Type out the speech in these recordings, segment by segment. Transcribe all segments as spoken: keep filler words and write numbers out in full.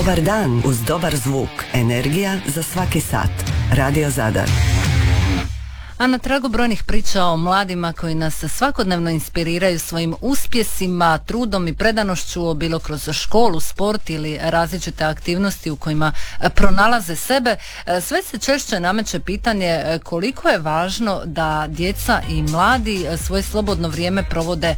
Dobar dan uz dobar zvuk. Energija za svaki sat. Radio Zadar. A na tragu brojnih priča o mladima koji nas svakodnevno inspiriraju svojim uspjesima, trudom i predanošću, bilo kroz školu, sport ili različite aktivnosti u kojima pronalaze sebe, sve se češće nameće pitanje koliko je važno da djeca i mladi svoje slobodno vrijeme provode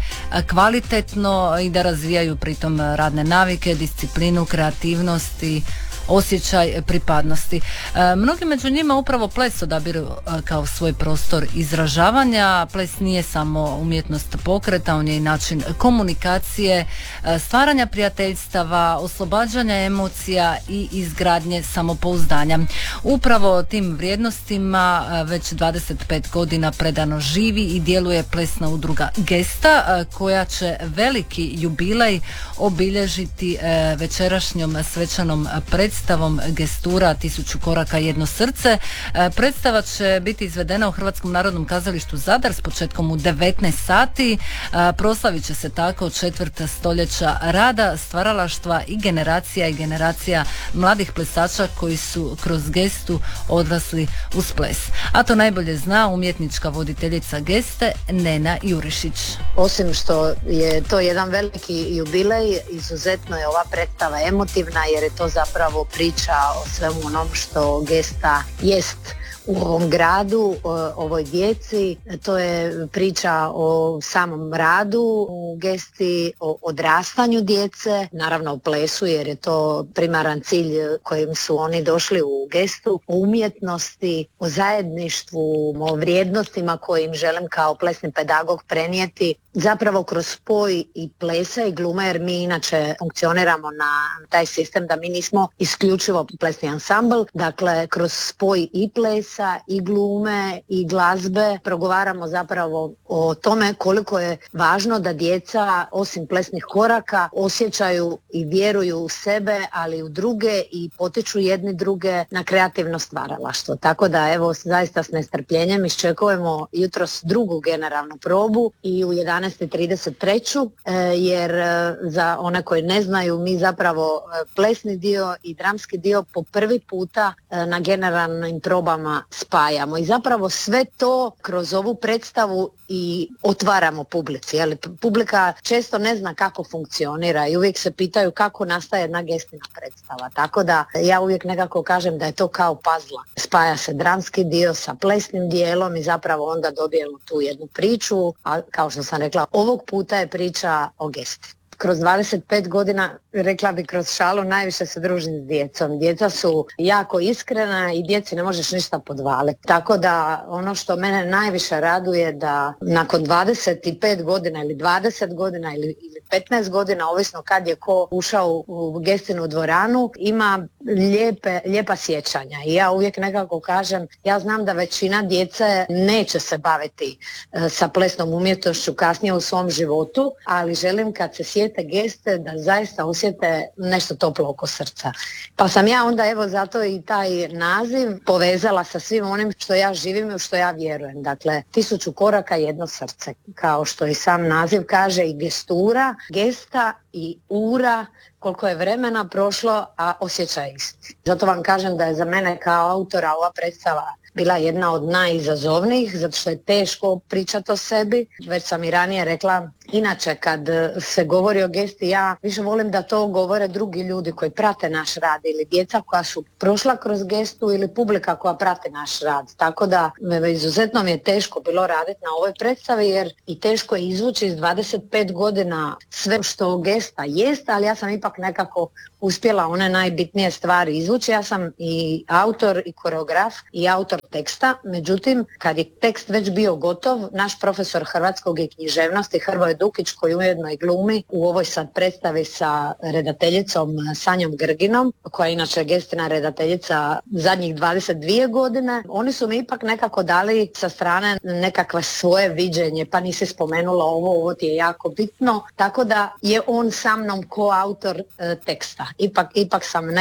kvalitetno i da razvijaju pritom radne navike, disciplinu, kreativnost i osjećaj pripadnosti. E, mnogi među njima upravo ples odabiru e, kao svoj prostor izražavanja. Ples nije samo umjetnost pokreta, on je i način komunikacije, e, stvaranja prijateljstava, oslobađanja emocija i izgradnje samopouzdanja. Upravo tim vrijednostima e, već dvadeset pet godina predano živi i djeluje plesna udruga Gesta, e, koja će veliki jubilej obilježiti e, večerašnjom svečanom predstavom predstavom Gestura Tisuću koraka jedno srce. Predstava će biti izvedena u Hrvatskom narodnom kazalištu Zadar s početkom u devetnaest sati. Proslavit će se tako četvrt stoljeća rada, stvaralaštva i generacija i generacija mladih plesača koji su kroz Gestu odrasli uz ples. A to najbolje zna umjetnička voditeljica Geste Nena Jurišić. Osim što je to jedan veliki jubilej, izuzetno je ova predstava emotivna jer je to zapravo priča o svemu onom što Gesta jest u ovom gradu, o ovoj djeci. To je priča o samom radu u Gesti, o odrastanju djece, naravno o plesu jer je to primaran cilj kojim su oni došli u Gestu, o umjetnosti, o zajedništvu, o vrijednostima kojim želim kao plesni pedagog prenijeti zapravo kroz spoj i plesa i glume, jer mi inače funkcioniramo na taj sistem da mi nismo isključivo plesni ansambl, dakle kroz spoj i plesa i glume i glazbe progovaramo zapravo o tome koliko je važno da djeca osim plesnih koraka osjećaju i vjeruju u sebe, ali i u druge i potiču jedni druge na kreativno stvaralaštvo. Tako da evo zaista s nestrpljenjem iščekujemo jutros drugu generalnu probu i u jedanaest i trideset treću jer za one koji ne znaju mi zapravo plesni dio i dramski dio po prvi puta na generalnim probama spajamo i zapravo sve to kroz ovu predstavu i otvaramo publici. Jel? Publika često ne zna kako funkcionira i uvijek se pitaju kako nastaje jedna Gestina predstava. Tako da ja uvijek nekako kažem da je to kao puzzla. Spaja se dramski dio sa plesnim dijelom i zapravo onda dobijemo tu jednu priču, a kao što sam rekla, ovog puta je priča o Gesti. Kroz dvadeset pet godina, rekla bi kroz šalu, najviše se družim s djecom. Djeca su jako iskrena i djeci ne možeš ništa podvaliti. Tako da ono što mene najviše raduje da nakon dvadeset pet godina ili dvadeset godina ili, ili petnaest godina, ovisno kad je ko ušao u Gestinu dvoranu, ima lijepe, lijepa sjećanja. I ja uvijek nekako kažem, ja znam da većina djece neće se baviti e, sa plesnom umjetnošću kasnije u svom životu, ali želim kad se sjete Geste da zaista osjete nešto toplo oko srca. Pa sam ja onda evo zato i taj naziv povezala sa svim onim što ja živim i što ja vjerujem. Dakle, tisuću koraka jedno srce. Kao što i sam naziv kaže i gestura, gesta i ura, koliko je vremena prošlo, a osjećaj isti. Zato vam kažem da je za mene kao autora ova predstava bila jedna od najizazovnijih, zato što je teško pričati o sebi. Već sam i ranije rekla, inače kad se govori o Gesti, ja više volim da to govore drugi ljudi koji prate naš rad ili djeca koja su prošla kroz Gestu ili publika koja prate naš rad. Tako da izuzetno mi je teško bilo raditi na ovoj predstavi jer i teško je izvući iz dvadeset pet godina sve što Gesta jest, ali ja sam ipak nekako uspjela one najbitnije stvari izvući. Ja sam i autor i koreograf i autor teksta, međutim kad je tekst već bio gotov, naš profesor hrvatskog i književnosti Hrvoje Dukić, koji ujedno i glumi u ovoj sad predstavi sa redateljicom Sanjom Grginom, koja je inače Gestina redateljica zadnjih dvadeset dvije godine, oni su mi ipak nekako dali sa strane nekakve svoje viđenje, pa nisi spomenula ovo, ovo ti je jako bitno, tako da je on sa mnom koautor e, teksta. Ipak, ipak sam